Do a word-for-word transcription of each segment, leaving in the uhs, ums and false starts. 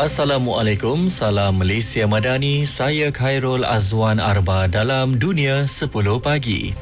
Assalamualaikum, salam Malaysia Madani. Saya Khairul Azwan Arba dalam Dunia sepuluh Pagi.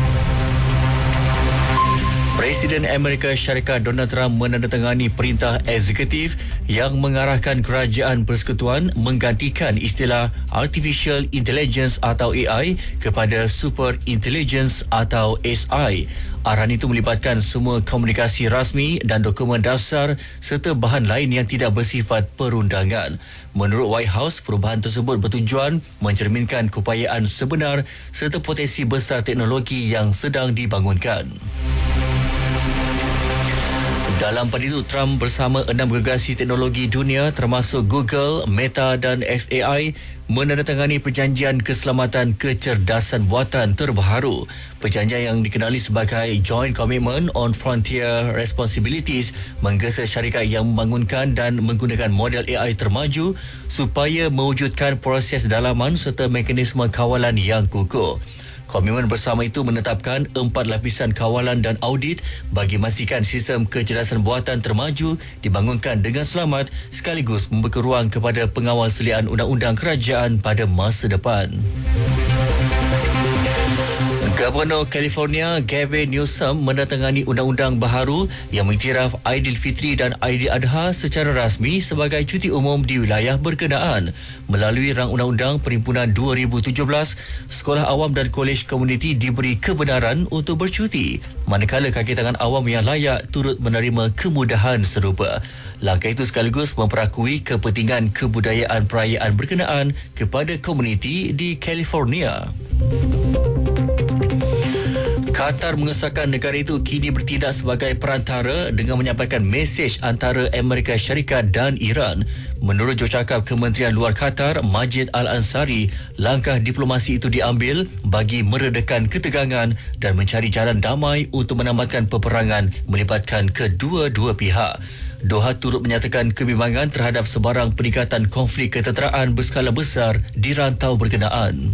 Presiden Amerika Syarikat Donald Trump menandatangani perintah eksekutif yang mengarahkan Kerajaan Persekutuan menggantikan istilah Artificial Intelligence atau A I kepada Super Intelligence atau S I. Arahan itu melibatkan semua komunikasi rasmi dan dokumen dasar serta bahan lain yang tidak bersifat perundangan. Menurut White House, perubahan tersebut bertujuan mencerminkan keupayaan sebenar serta potensi besar teknologi yang sedang dibangunkan. Dalam pada itu, Trump bersama enam gergasi teknologi dunia termasuk Google, Meta dan X A I menandatangani perjanjian keselamatan kecerdasan buatan terbaru. Perjanjian yang dikenali sebagai Joint Commitment on Frontier Responsibilities menggesa syarikat yang membangunkan dan menggunakan model A I termaju supaya mewujudkan proses dalaman serta mekanisme kawalan yang kukuh. Komitmen bersama itu menetapkan empat lapisan kawalan dan audit bagi memastikan sistem kecerdasan buatan termaju dibangunkan dengan selamat sekaligus membuka ruang kepada pengawal selian undang-undang kerajaan pada masa depan. Gubernur California Gavin Newsom menandatangani undang-undang baharu yang mengiktiraf Aidilfitri dan Aidiladha secara rasmi sebagai cuti umum di wilayah berkenaan. Melalui rang undang-undang Perhimpunan dua ribu tujuh belas, sekolah awam dan kolej komuniti diberi kebenaran untuk bercuti, manakala kaki tangan awam yang layak turut menerima kemudahan serupa. Langkah itu sekaligus memperakui kepentingan kebudayaan perayaan berkenaan kepada komuniti di California. Qatar mengesahkan negara itu kini bertindak sebagai perantara dengan menyampaikan mesej antara Amerika Syarikat dan Iran. Menurut jurucakap Kementerian Luar Qatar, Majid Al-Ansari, langkah diplomasi itu diambil bagi meredakan ketegangan dan mencari jalan damai untuk menamatkan peperangan melibatkan kedua-dua pihak. Doha turut menyatakan kebimbangan terhadap sebarang peningkatan konflik ketenteraan berskala besar di rantau berkenaan.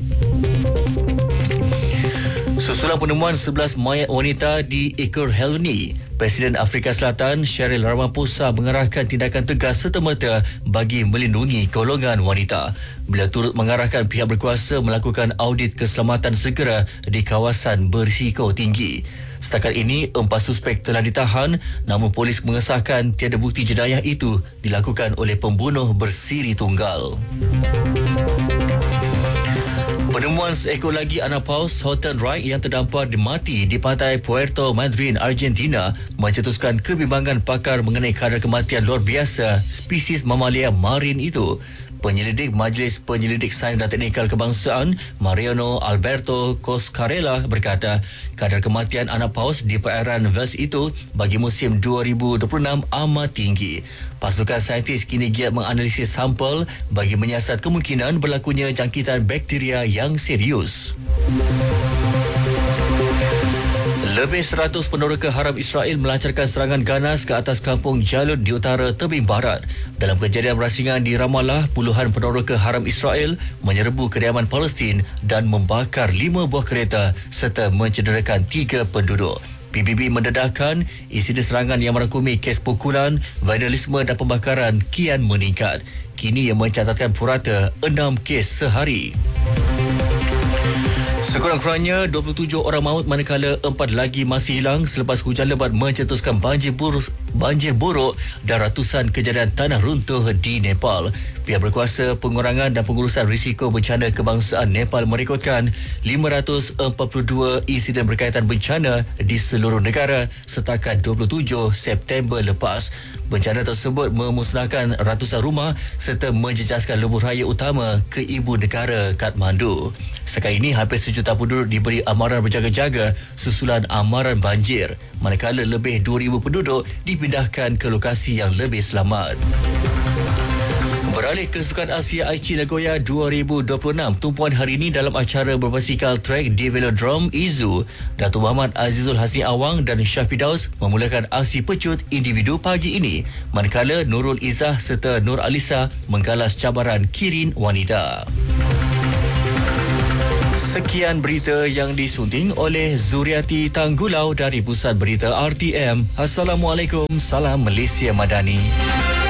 Susulan penemuan sebelas mayat wanita di Ekurhuleni, Presiden Afrika Selatan Cyril Ramaphosa mengarahkan tindakan tegas serta-merta bagi melindungi golongan wanita. Beliau turut mengarahkan pihak berkuasa melakukan audit keselamatan segera di kawasan berisiko tinggi. Setakat ini, empat suspek telah ditahan, namun polis mengesahkan tiada bukti jenayah itu dilakukan oleh pembunuh bersiri tunggal. Penemuan seekor lagi anak paus Houghton Wright yang terdampar mati di pantai Puerto Madryn, Argentina mencetuskan kebimbangan pakar mengenai kadar kematian luar biasa spesies mamalia marin itu. Penyelidik Majlis Penyelidik Sains dan Teknikal Kebangsaan Mariano Alberto Coscarella berkata kadar kematian anak paus di perairan Wales itu bagi musim dua ribu dua puluh enam amat tinggi. Pasukan saintis kini giat menganalisis sampel bagi menyiasat kemungkinan berlakunya jangkitan bakteria yang serius. Lebih seratus peneroka haram Israel melancarkan serangan ganas ke atas kampung Jalud di utara tebing barat. Dalam kejadian berasingan di Ramallah, puluhan peneroka haram Israel menyerbu kediaman Palestin dan membakar lima buah kereta serta mencederakan tiga penduduk. P B B mendedahkan insiden serangan yang merangkumi kes pukulan, vandalisme dan pembakaran kian meningkat. Kini ia mencatatkan purata enam kes sehari. Sekurang-kurangnya dua puluh tujuh orang maut manakala empat lagi masih hilang selepas hujan lebat mencetuskan banjir buruk, banjir buruk dan ratusan kejadian tanah runtuh di Nepal. Pihak berkuasa pengurangan dan pengurusan risiko bencana kebangsaan Nepal merekodkan lima ratus empat puluh dua insiden berkaitan bencana di seluruh negara setakat dua puluh tujuh September lepas. Bencana tersebut memusnahkan ratusan rumah serta menjejaskan lebuh raya utama ke ibu negara Kathmandu. Setakat ini hampir sejuta penduduk diberi amaran berjaga-jaga susulan amaran banjir, manakala lebih dua ribu penduduk dipindahkan ke lokasi yang lebih selamat. Beralih ke Sukan Asia Aichi Nagoya dua ribu dua puluh enam, tumpuan hari ini dalam acara berbasikal trek di Velodrome Izu, Datuk Muhammad Azizul Hasni Awang dan Syafidaus memulakan aksi pecut individu pagi ini, manakala Nurul Izzah serta Nur Alisa menggalas cabaran kirin wanita. Sekian berita yang disunting oleh Zuriati Tanggulau dari Pusat Berita R T M. Assalamualaikum, salam Malaysia Madani.